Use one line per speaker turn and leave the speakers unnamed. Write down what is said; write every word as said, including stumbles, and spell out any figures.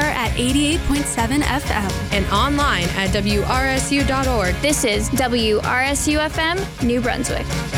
at eighty-eight point seven F M.
And online at W R S U dot org.
This is W R S U F M, New Brunswick.